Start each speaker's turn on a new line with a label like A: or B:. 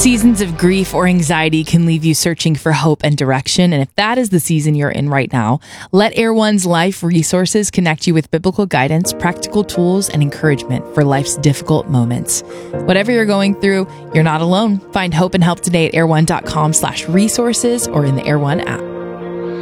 A: Seasons of grief or anxiety can leave you searching for hope and direction. And if that is the season you're in right now, let Air One's life resources connect you with biblical guidance, practical tools, and encouragement for life's difficult moments. Whatever you're going through, you're not alone. Find hope and help today at airone.com/resources or in the Air One app.